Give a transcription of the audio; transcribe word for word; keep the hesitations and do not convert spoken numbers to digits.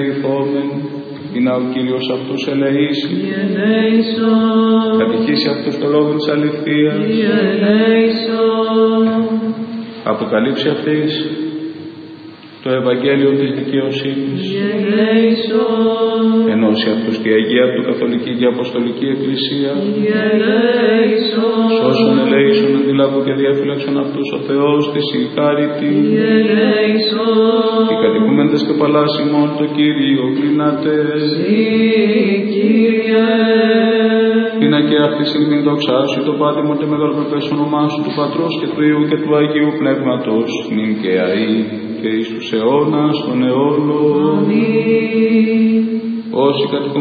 Ηθόμεν, ή να ο Κύριος αυτούς ελεήσει, κατηχήσει αυτούς το λόγο της αληθείας, αποκαλύψει αυτής το Ευαγγέλιο της δικαιοσύνης, ενώσει αυτούς τη Αγία του Καθολική και Αποστολική Εκκλησία, σώσον ελέησον αντιλάβου και διαφύλαξον αυτούς ο Θεός της η χάρητη, οι κατοικούμεντες και παλάσιμον το Κύριο κλινάτες, είναι και αυτή στιγμή δοξάσου το πάτημο και μεγαλοπρεπές όνομά σου του Πατρός και του Υιού και του Αγίου Πνεύματος, νυν και αεί και εις τους αιώνας των αιώνων. Όσοι